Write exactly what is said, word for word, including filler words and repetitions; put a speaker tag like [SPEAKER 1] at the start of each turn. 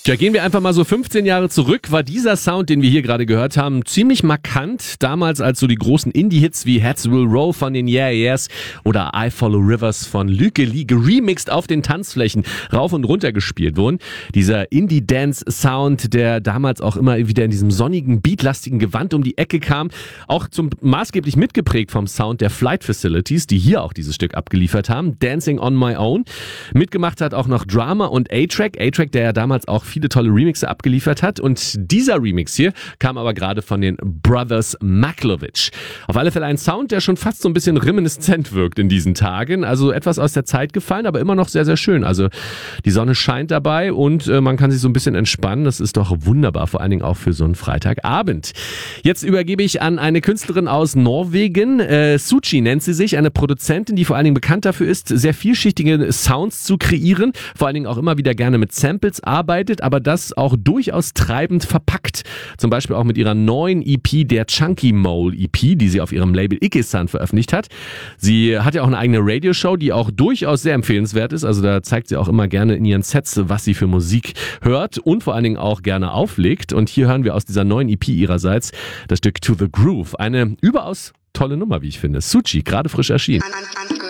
[SPEAKER 1] Ja, gehen wir einfach mal so fünfzehn Jahre zurück, war dieser Sound, den wir hier gerade gehört haben, ziemlich markant. Damals, als so die großen Indie-Hits wie Heads Will Roll von den Yeah Yeahs oder I Follow Rivers von Lykke Li geremixed auf den Tanzflächen rauf und runter gespielt wurden. Dieser Indie-Dance-Sound, der damals auch immer wieder in diesem sonnigen, beatlastigen Gewand um die Ecke kam, auch zum maßgeblich mitgeprägt vom Sound der Flight Facilities, die hier auch dieses Stück abgeliefert haben. Dancing on My Own. Mitgemacht hat auch noch Drama und A-Track. A-Track, der ja damals auch viele tolle Remixe abgeliefert hat. Und dieser Remix hier kam aber gerade von den Brothers Maklovich. Auf alle Fälle ein Sound, der schon fast so ein bisschen reminiszent wirkt in diesen Tagen. Also etwas aus der Zeit gefallen, aber immer noch sehr, sehr schön. Also die Sonne scheint dabei und äh, man kann sich so ein bisschen entspannen. Das ist doch wunderbar, vor allen Dingen auch für so einen Freitagabend. Jetzt übergebe ich an eine Künstlerin aus Norwegen. Äh, Suchi nennt sie sich, eine Produzentin, die vor allen Dingen bekannt dafür ist, sehr vielschichtige Sounds zu kreieren. Vor allen Dingen auch immer wieder gerne mit Samples arbeitet, aber das auch durchaus treibend verpackt. Zum Beispiel auch mit ihrer neuen E P, der Chunky Mole E P, die sie auf ihrem Label Ikesan veröffentlicht hat. Sie hat ja auch eine eigene Radioshow, die auch durchaus sehr empfehlenswert ist. Also da zeigt sie auch immer gerne in ihren Sets, was sie für Musik hört und vor allen Dingen auch gerne auflegt. Und hier hören wir aus dieser neuen E P ihrerseits das Stück To The Groove. Eine überaus tolle Nummer, wie ich finde. Suchi, gerade frisch erschienen.